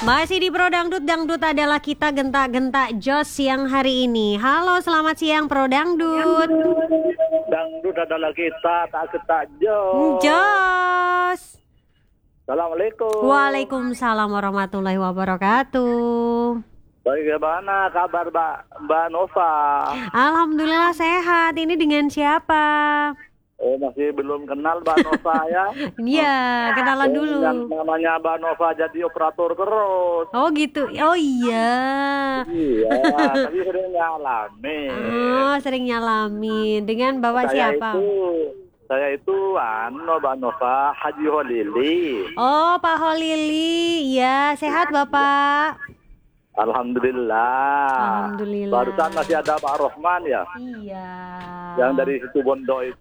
Masih di Pro Dangdut, Dangdut adalah kita gentak-gentak jos siang hari ini. Halo, selamat siang Pro Dangdut. Dangdut adalah kita, tak ketak jos. Jos. Assalamualaikum. Waalaikumsalam warahmatullahi wabarakatuh. Bagaimana kabar Mbak Nova? Alhamdulillah sehat. Ini dengan siapa? Oh, masih belum kenal Mbak Nova ya? Iya, kenalan dulu. Yang namanya Mbak Nova jadi operator terus. Oh gitu. Oh iya. Iya, tapi sering ngalamin. Oh, sering nyalamin. Dengan Bapak siapa? Saya itu Mbak Nova Haji Holili. Oh, Pak Holili. Iya, sehat Bapak. Alhamdulillah. Alhamdulillah. Barusan masih ada Pak Rohman ya? Iya. Yang dari situ Bondo itu.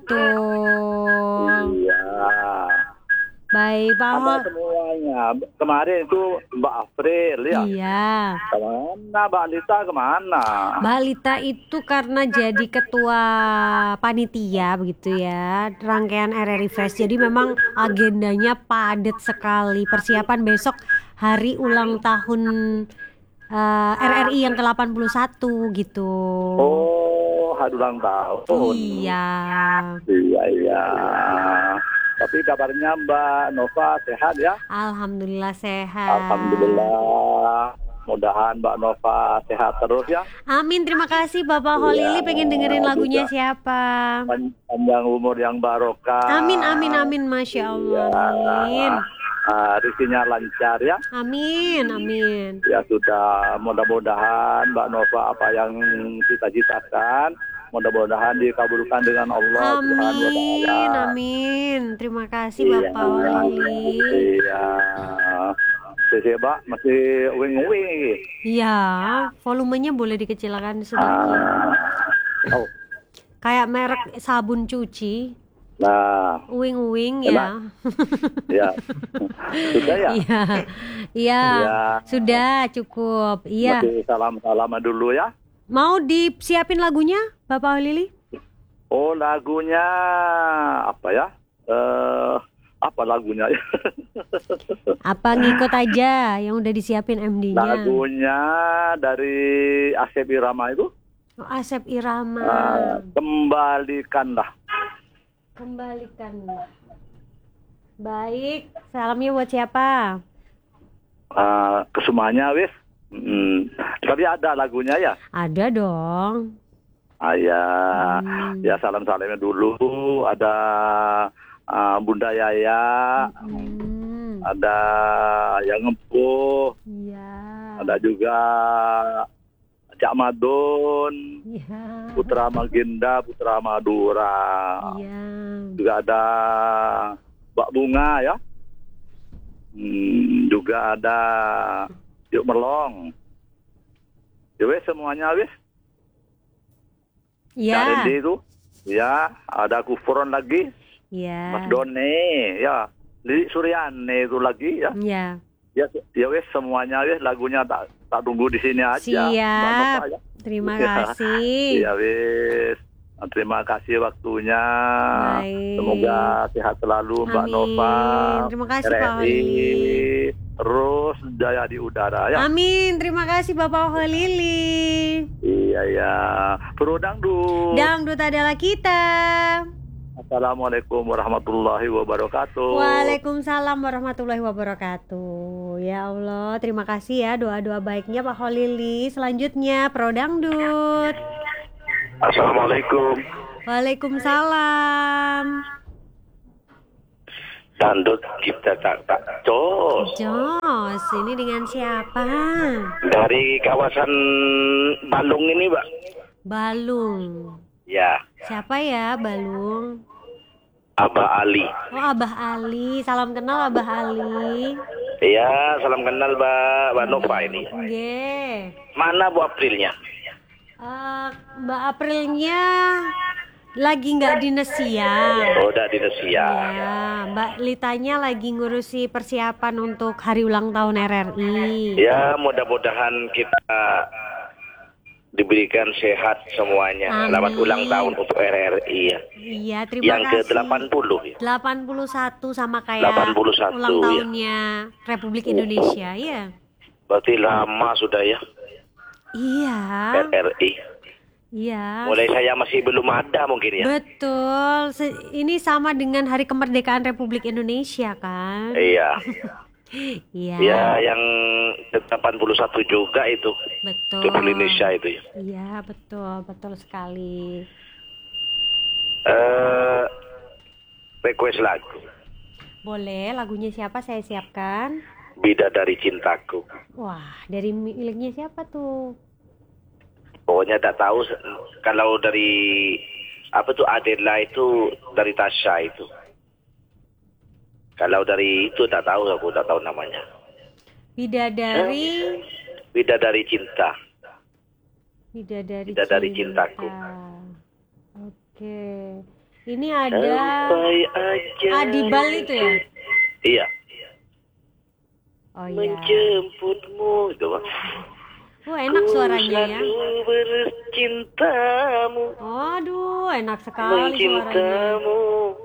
Betul. Iya. Baik, Pak Ada semuanya. Kemarin itu Mbak April ya. Iya. Kemana Mbak Lita kemana? Mbak Lita itu karena jadi ketua panitia begitu ya, rangkaian RRI Fest. Jadi memang agendanya padat sekali. Persiapan besok hari ulang tahun RRI yang ke-81 gitu. Oh, hari ulang tahun. Iya. Iya. Tapi kabarnya Mbak Nova sehat ya? Alhamdulillah sehat. Alhamdulillah. Mudahan Mbak Nova sehat terus ya. Amin, terima kasih Bapak Holili. Pengen dengerin lagunya siapa? Panjang umur yang barokah. Amin, Masya Allah. Amin. Rezekinya lancar ya. Amin. Ya sudah, mudah-mudahan Mbak Nova apa yang cita-citakan mudah-mudahan dikabulkan dengan Allah Subhanahu wa Ta'ala. Amin. Terima kasih Bapak Holili. Iya. Mbak masih uing-uing. Iya, volumenya boleh dikecilkan sedikit. Oh. Kayak merek sabun cuci. Nah, uing ya. Ya. Sudah ya? Iya. Sudah cukup. Iya. Masih salam-salaman dulu ya. Mau disiapin lagunya, Bapak Holili? Oh, lagunya apa ya? Apa lagunya ya? Apa ngikut aja yang udah disiapin MD-nya? Lagunya dari Asep Irama itu. Oh, Asep Irama. Kembalikanlah. Baik, salamnya buat siapa? Kesemuanya wis. Tapi ada lagunya ya? Ada dong. Ya salam-salamnya dulu. Ada Bunda Yaya, ada yang Ngempuh, ada juga Cak Madun, Putra Maginda, Putra Madura, juga ada Mbak Bunga ya, juga ada Yuk Merlong, wes semuanya wes. Iya. Dari itu, ya ada Kufron lagi. Ya. Mas Done, ya, Lilik Suryane itu lagi ya. Iya. Ya wes semuanya wes lagunya tak tunggu di sini aja. Siap. Ya. Terima kasih. Ya wes. Terima kasih waktunya. Baik. Semoga sehat selalu Mbak Nova. Terima kasih Pak Holili. Terus jaya di udara ya. Amin. Terima kasih Bapak Holili. Iya ya. Pro Dangdut. Dangdut adalah kita. Assalamualaikum warahmatullahi wabarakatuh. Waalaikumsalam warahmatullahi wabarakatuh. Ya Allah, terima kasih ya doa-doa baiknya Pak Holili. Selanjutnya Pro Dangdut. Assalamualaikum. Waalaikumsalam. Dangdut kita tak jos. Jos, ini dengan siapa? Dari kawasan Balung ini, Mbak. Balung. Ya. Siapa ya Balung? Abah Ali. Oh, Abah Ali. Salam kenal Abah Ali. Iya, salam kenal Mbak Nova ini. Nggih. Mana Bu Aprilnya? Mbak Aprilnya lagi nggak di Nesia. Oh, udah di Nesia. Ya, Mbak Litanya lagi ngurusi persiapan untuk hari ulang tahun RRI. Ya, mudah-mudahan kita diberikan sehat semuanya. Selamat Amin. ulang tahun untuk RRI ya. Iya, terima Yang kasih. ke-80 ya. 81 sama kayak 81, ulang ya. tahunnya Republik Indonesia, ya. Berarti lama sudah ya Iya. RRI. Iya. Mulai saya masih belum ada mungkin ya. Betul. Ini sama dengan Hari Kemerdekaan Republik Indonesia kan? Iya. Iya. Ya, yang ke-81 juga itu. Betul. Republik Indonesia itu ya. Iya, betul sekali. Request lagu. Boleh, lagunya siapa saya siapkan? Bidadari Cintaku. Wah, dari miliknya siapa tuh? Pokoknya tak tahu kalau dari apa tuh Adela itu dari Tasya itu. Kalau dari itu tak tahu, aku tak tahu namanya. Bidadari Cinta. Bidadari Cintaku. Oke. Ini ada Sampai aja Adibal itu ya? Iya. Oh iya. Menjemputmu itu Bang. Enak suaranya ya. Ku selalu bercintamu. Aduh, enak sekali suaranya. Mencintamu.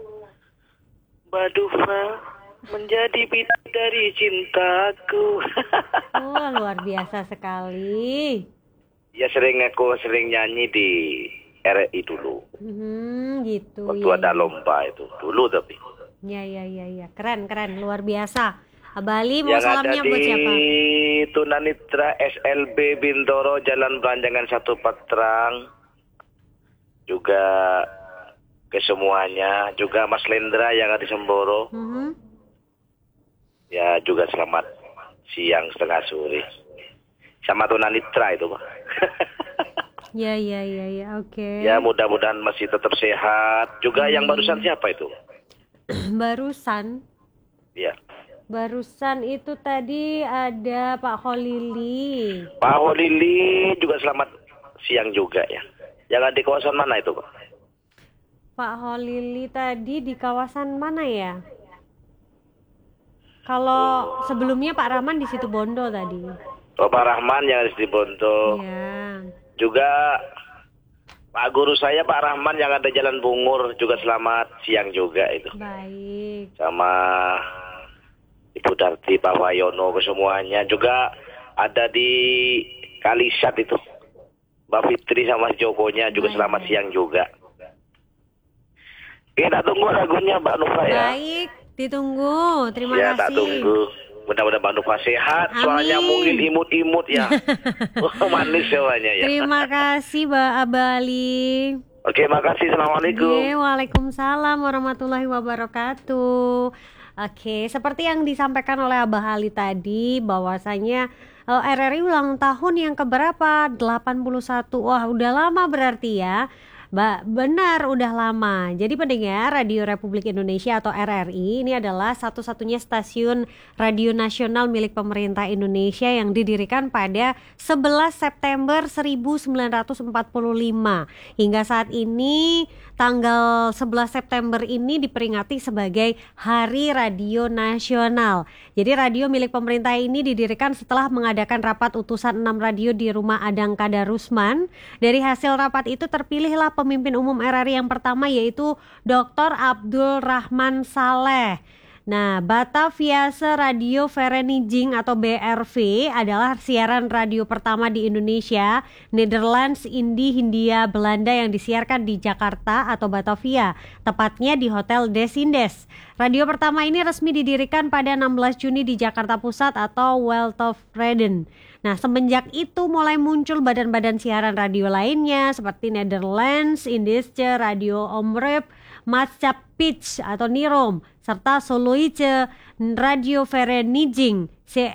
Badufa menjadi bidadari cintaku. Wah, luar biasa sekali. Ya aku sering nyanyi di RRI dulu. Gitu. Waktu ada lomba itu dulu tapi. Ya. Keren, luar biasa. Abali mau salamnya buat siapa? Yang ada di Tunanitra SLB Bintoro Jalan Beranjangan 1 Patrang. Juga ke semuanya. Juga Mas Lendra yang ada di Semboro. Ya juga selamat siang setengah sore. Sama Tunanitra itu Pak. Ya, oke. Ya mudah-mudahan masih tetap sehat. Juga yang barusan siapa itu? Barusan itu tadi ada Pak Holili. Pak Holili juga selamat siang juga ya. Yang ada di kawasan mana itu Pak? Pak Holili tadi di kawasan mana ya? Kalau sebelumnya Pak Rahman di Situbondo tadi. Oh, Pak Rahman yang ada di Situbondo. Iya. Juga Pak guru saya Pak Rahman yang ada Jalan Bungur juga selamat siang juga itu. Baik. Sama Ibu Darti, Pak Wayono ke semuanya. Juga ada di Kalisat itu. Mbak Fitri sama Jokonya juga selamat siang juga. Kita tunggu lagunya Mbak Nufa ya. Baik, ditunggu. Terima ya, kasih. Tak tunggu. Mudah-mudahan Mbak Nufa sehat. Amin. Suaranya mungil imut-imut ya. Manis suaranya ya. Terima kasih Mbak Abali. Oke, makasih. Assalamualaikum. Waalaikumsalam warahmatullahi wabarakatuh. Oke, seperti yang disampaikan oleh Abah Ali tadi, bahwasanya RRI ulang tahun yang keberapa? 81. Wah, udah lama berarti ya. Benar, udah lama. Jadi pendengar Radio Republik Indonesia atau RRI ini adalah satu-satunya stasiun radio nasional milik pemerintah Indonesia yang didirikan pada 11 September 1945. Hingga saat ini tanggal 11 September ini diperingati sebagai Hari Radio Nasional. Jadi radio milik pemerintah ini didirikan setelah mengadakan rapat utusan 6 radio di Rumah Adang Kadarusman. Dari hasil rapat itu terpilihlah pemimpin umum RRI yang pertama, yaitu Dr. Abdul Rahman Saleh. Nah, Bataviase Radio Vereniging atau BRV adalah siaran radio pertama di Indonesia, Netherlands, Hindia, Belanda yang disiarkan di Jakarta atau Batavia, tepatnya di Hotel Des Indes. Radio pertama ini resmi didirikan pada 16 Juni di Jakarta Pusat atau Waldhof-Reden. Nah, semenjak itu mulai muncul badan-badan siaran radio lainnya seperti Netherlands, Indische, Radio Omroep, Maatschappij atau Nirom, serta Soloische Radio Vereniging,